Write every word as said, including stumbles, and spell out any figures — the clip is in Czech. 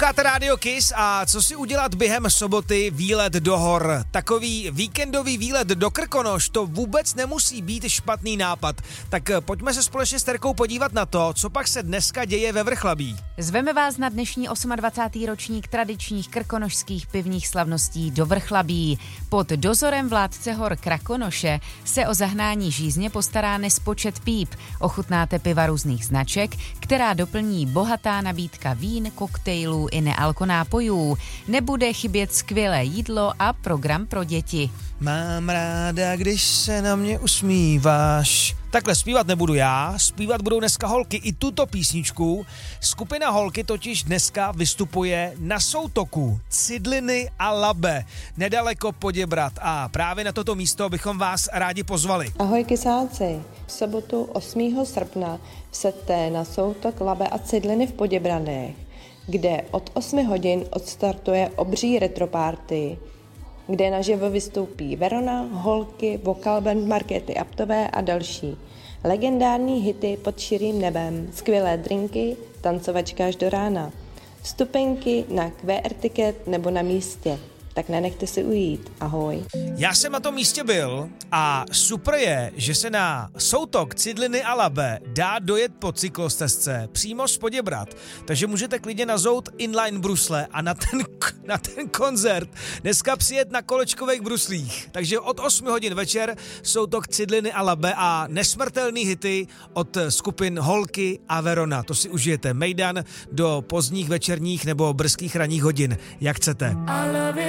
Posloucháte Radio Kiss a co si udělat během soboty? Výlet do hor. Takový víkendový výlet do Krkonoš, to vůbec nemusí být špatný nápad. Tak pojďme se společně s Terkou podívat na to, co pak se dneska děje ve Vrchlabí. Zveme vás na dnešní dvacátý osmý ročník tradičních krkonošských pivních slavností do Vrchlabí. Pod dozorem vládce hor Krakonoše se o zahnání žízně postará nespočet píp. Ochutnáte piva různých značek, která doplní bohatá nabídka vín, koktejlů i nealkonápojů. Nebude chybět skvělé jídlo a program pro děti. Mám ráda, když se na mě usmíváš. Takhle zpívat nebudu já, zpívat budou dneska holky i tuto písničku. Skupina Holky totiž dneska vystupuje na soutoku Cidliny a Labe, nedaleko Poděbrad. A právě na toto místo bychom vás rádi pozvali. Ahoj kysáci, v sobotu osmého srpna vseďte na soutok Labe a Cidliny v Poděbradech, kde od osmi hodin odstartuje obří retroparty, kde naživo vystoupí Verona, Holky, vokal band Markéty Aptové a další. Legendární hity pod širým nebem, skvělé drinky, tancovačka až do rána. Vstupenky na Q R Ticket nebo na místě. Tak nenechte si ujít. Ahoj. Já jsem na tom místě byl a super je, že se na soutok Cidliny a Labe dá dojet po cyklostezce přímo z Poděbrad. Takže můžete klidně nazout inline brusle a na ten, na ten koncert dneska přijet na kolečkových bruslích. Takže od osmi hodin večer soutok Cidliny a Labe a nesmrtelný hity od skupin Holky a Verona. To si užijete. Mejdan do pozdních večerních nebo brzkých ranních hodin, jak chcete.